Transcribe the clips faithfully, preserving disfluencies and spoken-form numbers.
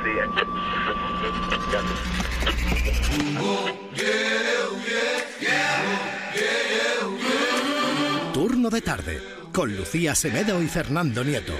Turno de tarde, con Lucía Semedo y Fernando Nieto.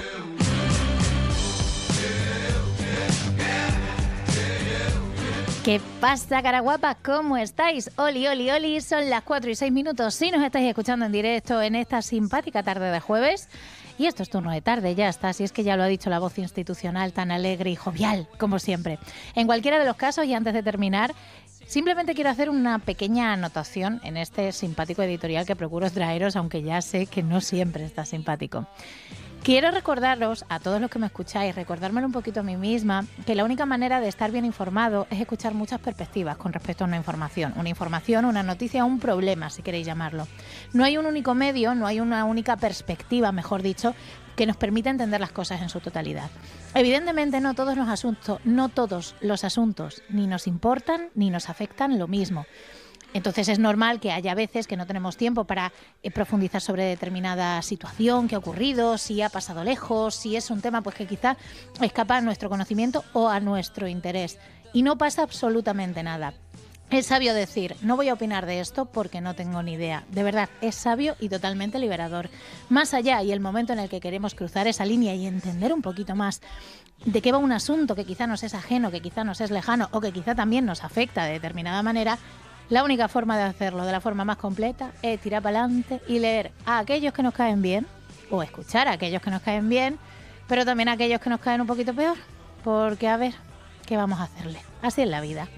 ¿Qué pasa, cara guapa? ¿Cómo estáis? Oli, oli, oli, son las cuatro y seis minutos. Si nos estáis escuchando en directo en esta simpática tarde de jueves. Y esto es Turno de tarde, ya está. Si es que ya lo ha dicho la voz institucional tan alegre y jovial, como siempre. En cualquiera de los casos, y antes de terminar, simplemente quiero hacer una pequeña anotación en este simpático editorial que procuro traeros, aunque ya sé que no siempre está simpático. Quiero recordaros, a todos los que me escucháis, recordármelo un poquito a mí misma, que la única manera de estar bien informado es escuchar muchas perspectivas con respecto a una información. Una información, una noticia, un problema, si queréis llamarlo. No hay un único medio, no hay una única perspectiva, mejor dicho, que nos permita entender las cosas en su totalidad. Evidentemente no todos los asuntos, no todos los asuntos ni nos importan ni nos afectan lo mismo. Entonces es normal que haya veces que no tenemos tiempo para eh, profundizar sobre determinada situación que ha ocurrido, si ha pasado lejos, si es un tema pues que quizá escapa a nuestro conocimiento o a nuestro interés. Y no pasa absolutamente nada. Es sabio decir, no voy a opinar de esto porque no tengo ni idea. De verdad, es sabio y totalmente liberador. Más allá, y el momento en el que queremos cruzar esa línea y entender un poquito más de qué va un asunto que quizá nos es ajeno, que quizá nos es lejano o que quizá también nos afecta de determinada manera, la única forma de hacerlo de la forma más completa es tirar para adelante y leer a aquellos que nos caen bien o escuchar a aquellos que nos caen bien, pero también a aquellos que nos caen un poquito peor, porque a ver, ¿qué vamos a hacerle? Así es la vida.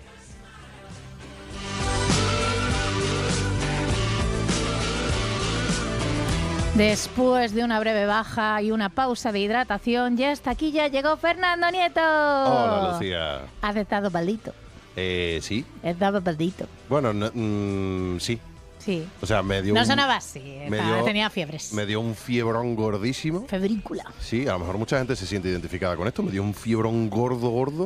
Después de una breve baja y una pausa de hidratación, ya hasta aquí ya llegó Fernando Nieto. Hola, Lucía. ¿Has estado maldito? Eh, sí. He estado maldito. Bueno, no, mmm, sí. Sí. O sea, me dio No un, sonaba así, me estaba, dio, tenía fiebres. Me dio un fiebrón gordísimo. Febrícula. Sí, a lo mejor mucha gente se siente identificada con esto. Me dio un fiebrón gordo, gordo.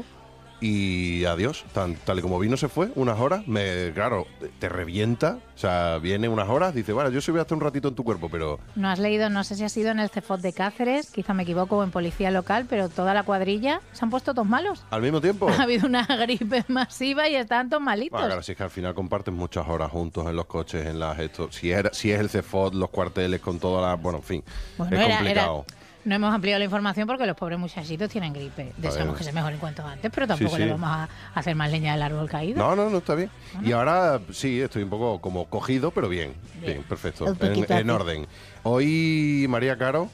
Y adiós, tan, tal y como vino se fue, unas horas, me, claro, te revienta, o sea, viene unas horas, dice, bueno, yo sí voy a estar un ratito en tu cuerpo, pero... No has leído, no sé si ha sido en el CEFOT de Cáceres, quizá me equivoco, o en Policía Local, pero toda la cuadrilla se han puesto todos malos. ¿Al mismo tiempo? Ha habido una gripe masiva y están todos malitos. Bueno, claro, si es que al final comparten muchas horas juntos en los coches, en las... Esto, si, era, si es el CEFOT, los cuarteles con todas las... Bueno, en fin, bueno, es era, complicado. Era... No hemos ampliado la información porque los pobres muchachitos tienen gripe. Deseamos que se mejoren cuanto antes, pero tampoco sí, sí. le vamos a hacer más leña del árbol caído. No, no, no, está bien. ¿No, no? Y ahora sí, estoy un poco como cogido, pero bien. Bien, bien perfecto. En, en orden. Hoy, María Caro.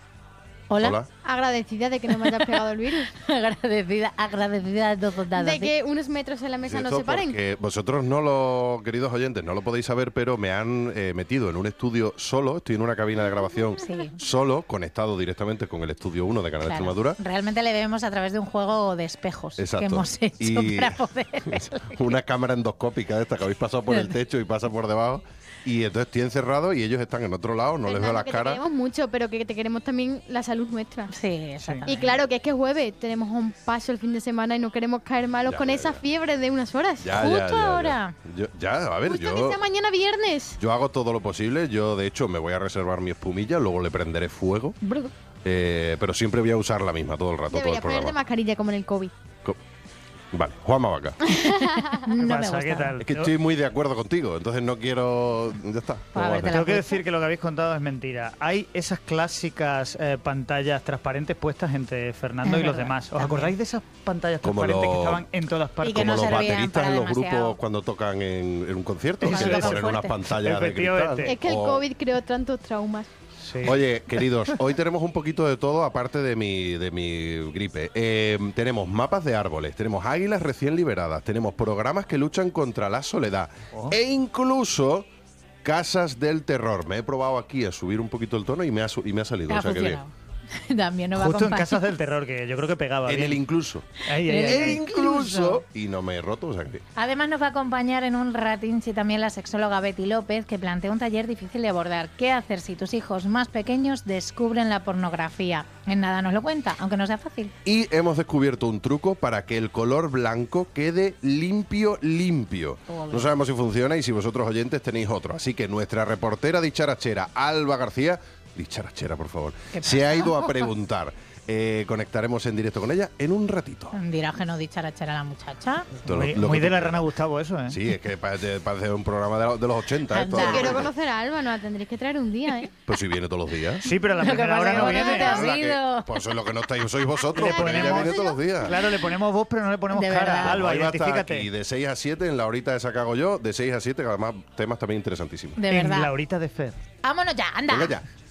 Hola. Hola. Agradecida de que no me hayas pegado el virus. agradecida, agradecida de todos dados. De que unos metros en la mesa no se paren. Porque vosotros no lo, queridos oyentes, no lo podéis saber, pero me han eh, metido en un estudio solo, estoy en una cabina de grabación sí. solo, conectado directamente con el estudio uno de Canal claro. Extremadura. Realmente le vemos a través de un juego de espejos Exacto. que hemos hecho y para poder... una cámara endoscópica de esta que habéis pasado por el techo y pasa por debajo. Y entonces estoy encerrado y ellos están en otro lado, no Fernando, les veo las que caras. Te queremos mucho, pero que te queremos también la salud nuestra. Sí, exactamente. Y claro, que es que jueves tenemos un paso el fin de semana y no queremos caer malos ya, con ya, esa ya. fiebre de unas horas. Ya, Justo ya, ya, ahora. Ya. Yo, ya, a ver, Justo yo... que sea mañana viernes. Yo hago todo lo posible. Yo, de hecho, me voy a reservar mi espumilla, luego le prenderé fuego. Eh, pero siempre voy a usar la misma todo el rato, todo Deberías el programa. ponerte mascarilla como en el COVID. Co- Vale, Juanma Vaca. No me pasa? gusta. ¿Qué tal? Es que estoy muy de acuerdo contigo, entonces no quiero... Ya está. A ver, te la Tengo que puesta. decir que lo que habéis contado es mentira. Hay esas clásicas eh, pantallas transparentes puestas entre Fernando Es y los verdad, demás. ¿Os también. acordáis de esas pantallas Como transparentes lo- que estaban en todas partes? Y que Como no los servían bateristas para en los demasiado. grupos cuando tocan en, en un concierto, Eso que le es. ponen unas Fuerte. pantallas de cristal. Efectivamente. Es que el O- COVID creó tantos traumas. Sí. Oye, queridos, hoy tenemos un poquito de todo, aparte de mi, de mi gripe. Eh, tenemos mapas de árboles, tenemos águilas recién liberadas, tenemos programas que luchan contra la soledad Oh. e incluso casas del terror. Me he probado aquí a subir un poquito el tono y me ha, su- y me ha salido. Ha o sea que bien. funcionado. También nos va a Justo en acompañar. Casas del Terror, que yo creo que pegaba En bien. el incluso. Ahí, ahí, En ahí, el E ahí. incluso. Y no me he roto, o sea que bien. Además nos va a acompañar en un ratín sí, también la sexóloga Betty López, que plantea un taller difícil de abordar. ¿Qué hacer si tus hijos más pequeños descubren la pornografía? En nada nos lo cuenta, aunque no sea fácil. Y hemos descubierto un truco para que el color blanco quede limpio, limpio. Joder. No sabemos si funciona y si vosotros oyentes tenéis otro. Así que nuestra reportera dicharachera, Alba García, dicharachera, por favor, ¿Qué se pasa? ha ido a preguntar. Eh, conectaremos en directo con ella en un ratito. Dirás que no dicharachera la muchacha. Todo Muy, lo- lo muy que de tú la quieras. rana Gustavo eso, ¿eh? Sí, es que parece, parece un programa de, lo- de los ochenta. ¿eh? Anda. Todo- Yo Quiero conocer a Alba, nos la tendréis que traer un día, ¿eh? Pues si viene todos los días. Sí, pero a la Lo que primera pasa hora es no que viene. no te has Habla que- ido. pues eso es lo que no estáis, sois vosotros, Le pero ella ponemos- viene todos los días. Claro, le ponemos voz, pero no le ponemos De cara. verdad. Alba, Hoy va a estar identifícate. aquí de seis a siete en la horita esa que hago yo, de seis a siete, que además temas también interesantísimos. De en verdad. la horita de Fer. Vámonos ya, anda. Venga ya.